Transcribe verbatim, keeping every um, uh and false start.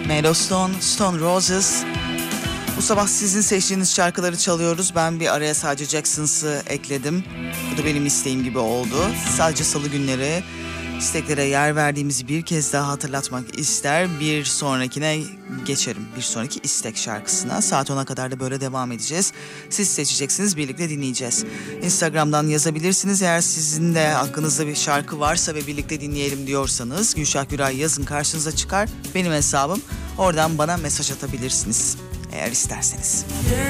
Mellow Stone, Stone Roses. Bu sabah sizin seçtiğiniz şarkıları çalıyoruz. Ben bir araya sadece Jackson'sı ekledim. Bu da benim isteğim gibi oldu. Sadece salı günleri isteklere yer verdiğimizi bir kez daha hatırlatmak ister. Bir sonrakine geçerim. Bir sonraki istek şarkısına. Saat ona kadar da böyle devam edeceğiz. Siz seçeceksiniz, birlikte dinleyeceğiz. Instagram'dan yazabilirsiniz. Eğer sizin de aklınızda bir şarkı varsa ve birlikte dinleyelim diyorsanız Gülşah Güray yazın, karşınıza çıkar. Benim hesabım. Oradan bana mesaj atabilirsiniz eğer isterseniz.